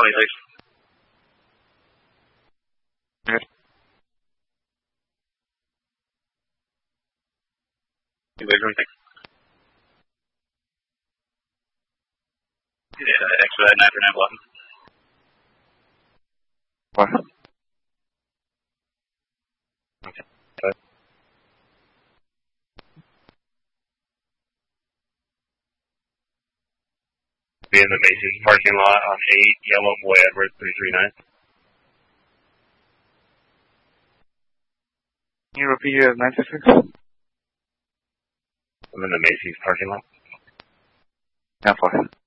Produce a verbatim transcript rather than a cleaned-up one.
twenty-six. Okay. twenty-six. Yeah, expedite nine for nine blocking. What? Okay. Be in the Macy's parking lot on eight, Yellow Boy Edward three three nine. Can you repeat your nine six six? I'm in the Macy's parking lot. Yeah, fine.